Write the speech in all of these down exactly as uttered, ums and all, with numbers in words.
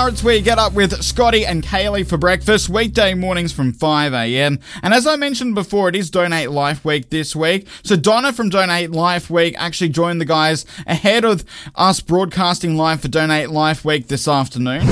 Star, it's where you get up with Scotty and Kaylee for breakfast, weekday mornings from five a.m. And as I mentioned before, it is Donate Life Week this week. So Donna from Donate Life Week actually joined the guys ahead of us broadcasting live for Donate Life Week this afternoon.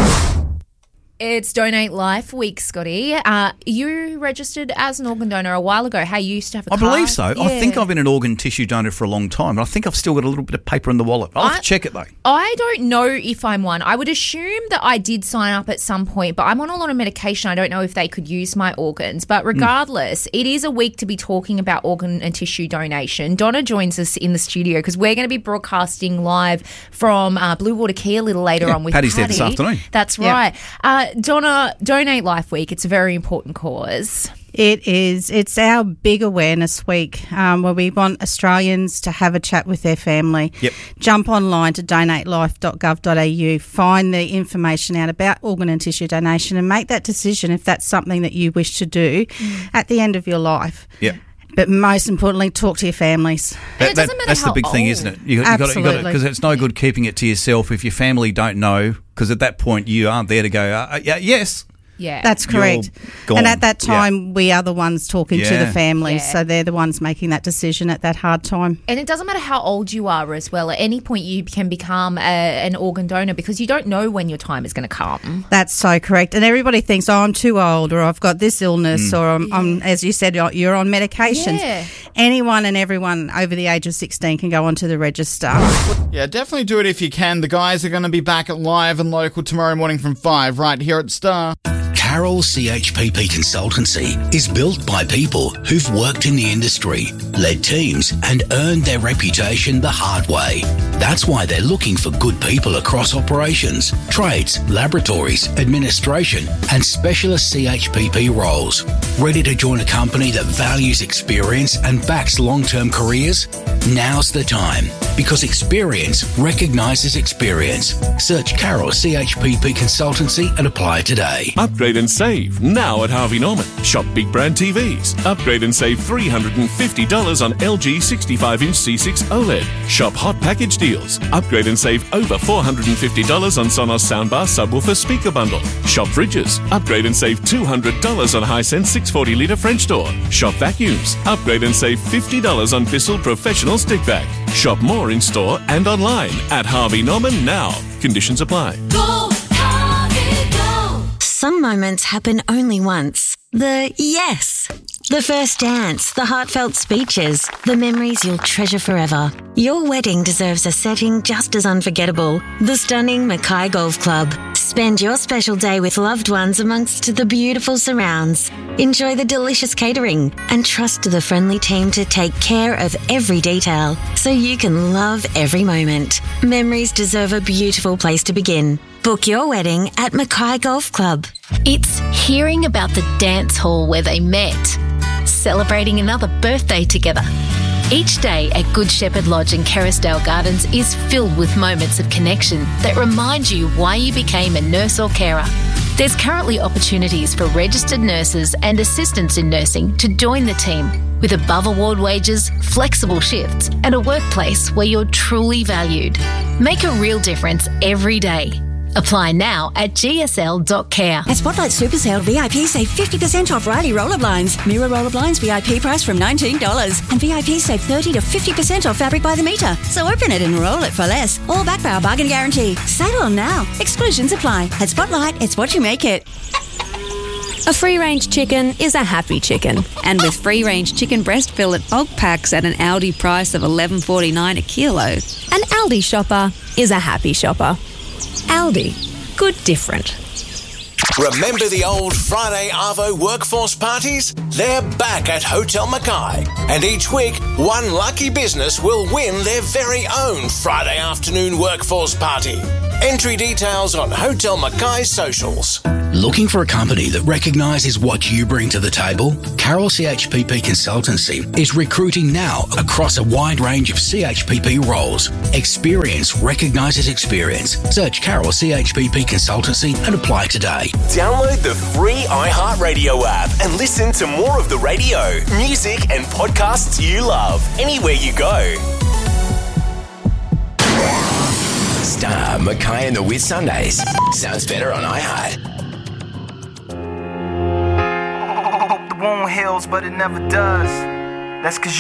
It's Donate Life Week, Scotty. Uh, you registered as an organ donor a while ago. Hey, you used to have a I card. believe so. Yeah. I think I've been an organ tissue donor for a long time. I think I've still got a little bit of paper in the wallet. I'll have I, to check it, though. I don't know if I'm one. I would assume that I did sign up at some point, but I'm on a lot of medication. I don't know if they could use my organs. But regardless, mm. it is a week to be talking about organ and tissue donation. Donna joins us in the studio because we're going to be broadcasting live from uh, Blue Water Key a little later yeah, on with Paddy's Paddy. there this afternoon. That's yeah. right. Uh, Donna, Donate Life Week, it's a very important cause. It is. It's our big awareness week um, where we want Australians to have a chat with their family. Yep. Jump online to donate life dot gov dot a u, find the information out about organ and tissue donation and make that decision if that's something that you wish to do mm. at the end of your life. Yep. But most importantly, talk to your families. And it doesn't matter that's how the big old. thing, isn't it? You, you Absolutely. Because it's no good keeping it to yourself if your family don't know, because at that point you aren't there to go, uh, yeah, yes. Yeah. That's correct. Gone. And at that time, yeah. we are the ones talking yeah. to the families, Yeah. so they're the ones making that decision at that hard time. And it doesn't matter how old you are as well. At any point you can become a, an organ donor because you don't know when your time is going to come. That's so correct. And everybody thinks, oh, I'm too old, or I've got this illness, Mm. or I'm, Yeah. I'm, as you said, you're on medications. Yeah. Anyone and everyone over the age of sixteen can go onto the register. Yeah, definitely do it if you can. The guys are going to be back at live and local tomorrow morning from five right here at Star. Carroll C H P P Consultancy is built by people who've worked in the industry, led teams and earned their reputation the hard way. That's why they're looking for good people across operations, trades, laboratories, administration and specialist C H P P roles. Ready to join a company that values experience and backs long-term careers? Now's the time, because experience recognises experience. Search Carroll C H P P Consultancy and apply today. Upgrade and save now at Harvey Norman. Shop big brand T Vs. Upgrade and save three hundred fifty dollars on L G sixty-five inch C six OLED. Shop hot package deals. Upgrade and save over four hundred fifty dollars on Sonos soundbar subwoofer speaker bundle. Shop fridges. Upgrade and save two hundred dollars on Hisense six hundred forty litre French door. Shop vacuums. Upgrade and save fifty dollars on Bissell Professional Stick Vac. Shop more in store and online at Harvey Norman now. Conditions apply. Go, Harvey, go. Some moments happen only once. The yes. The first dance, the heartfelt speeches, the memories you'll treasure forever. Your wedding deserves a setting just as unforgettable. The stunning Mackay Golf Club. Spend your special day with loved ones amongst the beautiful surrounds. Enjoy the delicious catering and trust the friendly team to take care of every detail so you can love every moment. Memories deserve a beautiful place to begin. Book your wedding at Mackay Golf Club. It's hearing about the dance hall where they met, celebrating another birthday together. Each day at Good Shepherd Lodge and Kerrisdale Gardens is filled with moments of connection that remind you why you became a nurse or carer. There's currently opportunities for registered nurses and assistants in nursing to join the team with above award wages, flexible shifts and a workplace where you're truly valued. Make a real difference every day. Apply now at g s l dot care. At Spotlight Super Sale, V I P save fifty percent off Riley roller blinds. Mirror roller blinds V I P price from nineteen dollars. And V I P save thirty to fifty percent off fabric by the metre. So open it and roll it for less. All backed by our bargain guarantee. Sale on now. Exclusions apply. At Spotlight, it's what you make it. A free-range chicken is a happy chicken. And with free-range chicken breast fillet bulk packs at an Aldi price of eleven forty-nine a kilo, an Aldi shopper is a happy shopper. Aldi. Good different. Remember the old Friday Arvo workforce parties? They're back at Hotel Mackay. And each week, one lucky business will win their very own Friday afternoon workforce party. Entry details on Hotel Mackay's socials. Looking for a company that recognises what you bring to the table? Carroll C H P P Consultancy is recruiting now across a wide range of C H P P roles. Experience recognises experience. Search Carroll C H P P Consultancy and apply today. Download the free iHeartRadio app and listen to more of the radio, music and podcasts you love anywhere you go. Star, Mackay and the Whiz Sundays. Sounds better on iHeart. The wound heals, but it never does. That's 'cause you